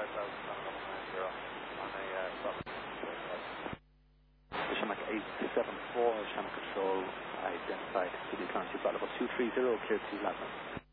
on a soft. Shamrock 874, Shamrock Control identified to the current. You've got about 230, clear to Latman.